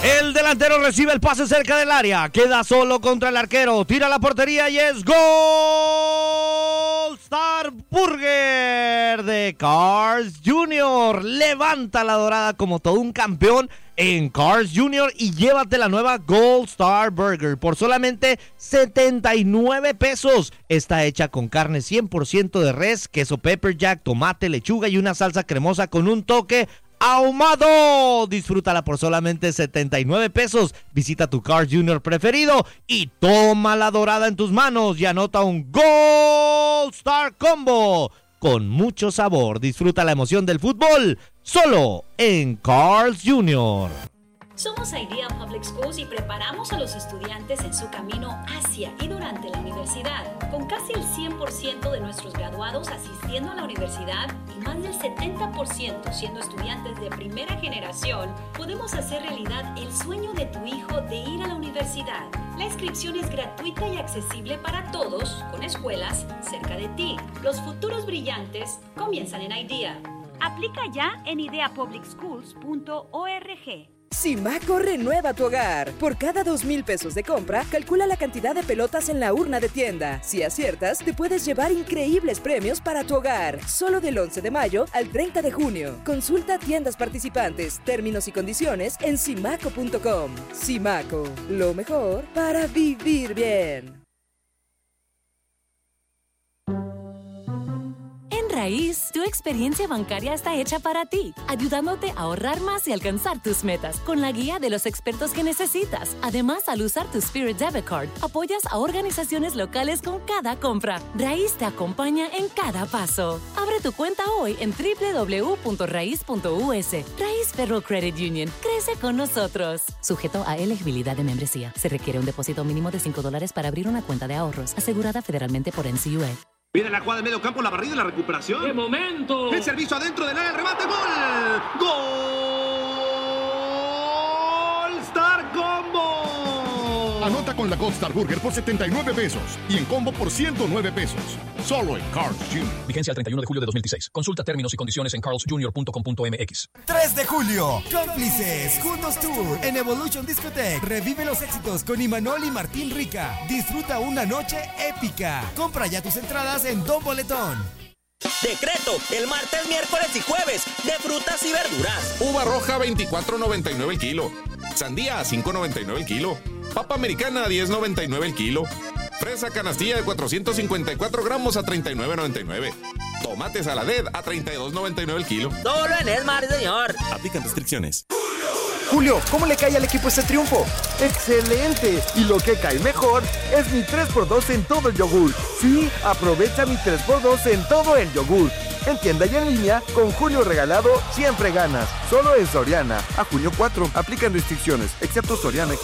El delantero recibe el pase cerca del área, queda solo contra el arquero, tira a la portería y es Gold Star Burger de Carl's Jr. Levanta la dorada como todo un campeón en Carl's Jr. y llévate la nueva Gold Star Burger por solamente 79 pesos. Está hecha con carne 100% de res, queso pepper jack, tomate, lechuga y una salsa cremosa con un toque ahumado. Disfrútala por solamente 79 pesos. Visita tu Carl's Jr. preferido y toma la dorada en tus manos y anota un Gold Star Combo con mucho sabor. Disfruta la emoción del fútbol solo en Carl's Jr. Somos Idea Public Schools y preparamos a los estudiantes en su camino hacia y durante la universidad. Con casi el 100% de nuestros graduados asistiendo a la universidad y más del 70% siendo estudiantes de primera generación, podemos hacer realidad el sueño de tu hijo de ir a la universidad. La inscripción es gratuita y accesible para todos, con escuelas cerca de ti. Los futuros brillantes comienzan en Idea. Aplica ya en ideapublicschools.org. Simaco renueva tu hogar. Por cada 2,000 pesos de compra, calcula la cantidad de pelotas en la urna de tienda. Si aciertas, te puedes llevar increíbles premios para tu hogar. Solo del 11 de mayo al 30 de junio. Consulta tiendas participantes, términos y condiciones en simaco.com. Simaco, lo mejor para vivir bien. En Raíz, tu experiencia bancaria está hecha para ti, ayudándote a ahorrar más y alcanzar tus metas con la guía de los expertos que necesitas. Además, al usar tu Spirit Debit Card, apoyas a organizaciones locales con cada compra. Raíz te acompaña en cada paso. Abre tu cuenta hoy en www.raiz.us. Raíz Federal Credit Union. Crece con nosotros. Sujeto a elegibilidad de membresía. Se requiere un depósito mínimo de $5 para abrir una cuenta de ahorros, asegurada federalmente por NCUA. Viene la jugada de medio campo, la barrida y la recuperación. ¡Qué momento! El servicio adentro del área, el remate, ¡gol! ¡Gol! ¡Star Combo! Anota con la Gold Star Burger por 79 pesos y en combo por 109 pesos. Solo en Carl's Jr. Vigencia el 31 de julio de 2016. Consulta términos y condiciones en carlsjr.com.mx. 3 de julio, Cómplices, Juntos Tour en Evolution Discotheque. Revive los éxitos con Imanol y Martín Rica. Disfruta una noche épica. Compra ya tus entradas en Don Boletón. Decreto, el martes, miércoles y jueves de frutas y verduras. Uva roja 24.99 el kilo. Sandía a 5.99 el kilo. Papa americana a 10.99 el kilo. Fresa canastilla de 454 gramos a 39.99. Tomate saladet a 32.99 el kilo. Solo en Esmar, señor. Aplican restricciones. Julio, ¿cómo le cae al equipo este triunfo? ¡Excelente! Y lo que cae mejor es mi 3x2 en todo el yogur. Sí, aprovecha mi 3x2 en todo el yogur. En tienda y en línea, con Julio regalado, siempre ganas. Solo en Soriana. A junio 4, aplican restricciones, excepto Soriana.